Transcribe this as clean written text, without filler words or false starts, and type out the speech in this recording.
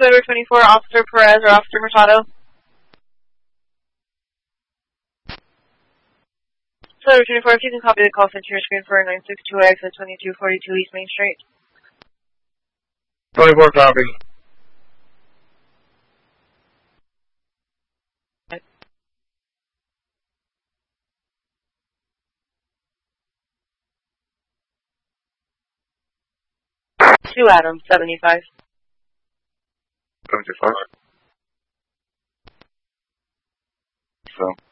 October 24, Officer Perez or Officer Mercado. October 24, if you can copy the call sent to your screen for 962 exit 2242 East Main Street. 24 copy. Two Adams, 75. 75. So.